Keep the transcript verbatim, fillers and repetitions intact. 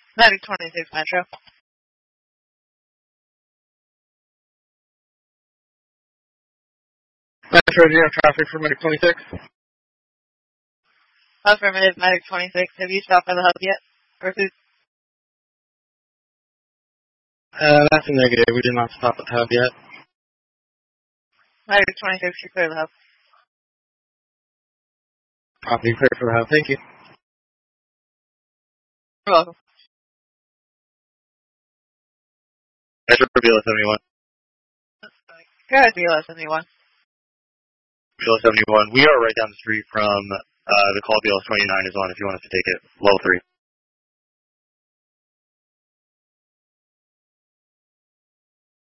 Medic twenty-six Metro. Metro, do you have traffic for Medic twenty-six? Affirmative, Medic twenty-six. Have you stopped by the hub yet? Or who? Uh, that's a negative. We did not stop at the hub yet. Medic twenty-six, you clear the hub. Copy, clear for the hub. Thank you. You're welcome. Metro for B L S seventy-one. Go ahead, B L S seventy-one. B L S seventy-one. We are right down the street from uh, the call B L S twenty-nine is on if you want us to take it. Level three.